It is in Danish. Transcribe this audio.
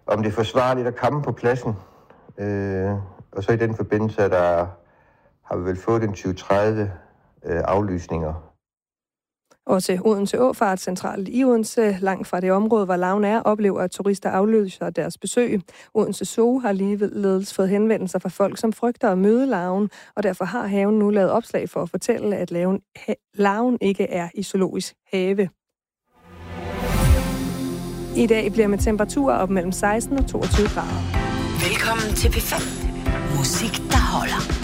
om det er forsvarligt at komme på pladsen. Og så i den forbindelse, har vi vel fået en 20-30 aflysninger. Og til Odense Åfart centralt i Odense, langt fra det område, hvor Laven er, oplever, at turister aflyser deres besøg. Odense Zoo har ligeledes fået henvendelser fra folk, som frygter at møde Laven, og derfor har haven nu lavet opslag for at fortælle, at Laven ikke er i zoologisk have. I dag bliver med temperaturer op mellem 16 og 22 grader. Velkommen til P5. Musik, der holder.